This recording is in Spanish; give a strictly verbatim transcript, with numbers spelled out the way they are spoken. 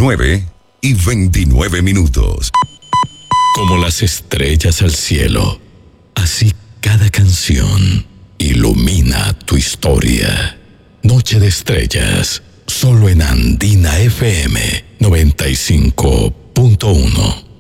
nueve y veintinueve minutos. Como las estrellas al cielo, así cada canción ilumina tu historia. Noche de Estrellas, solo en Andina F M noventa y cinco punto uno.